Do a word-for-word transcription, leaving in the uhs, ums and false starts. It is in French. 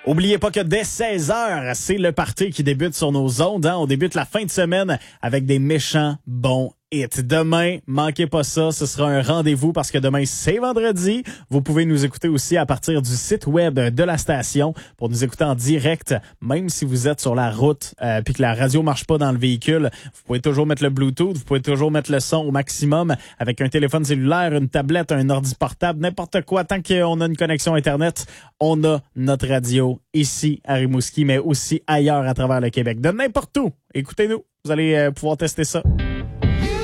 Oubliez pas que dès seize heures, c'est le party qui débute sur nos ondes. Hein? On débute la fin de semaine avec des méchants bons hits. Demain, manquez pas ça, ce sera un rendez-vous parce que demain, c'est vendredi. Vous pouvez nous écouter aussi à partir du site web de la station pour nous écouter en direct, même si vous êtes sur la route euh, puis que la radio marche pas dans le véhicule. Vous pouvez toujours mettre le Bluetooth, vous pouvez toujours mettre le son au maximum avec un téléphone cellulaire, une tablette, un ordi portable, n'importe quoi. Tant qu'on a une connexion Internet, on a notre radio ici à Rimouski, mais aussi ailleurs à travers le Québec. De n'importe où, écoutez-nous, vous allez euh, pouvoir tester ça.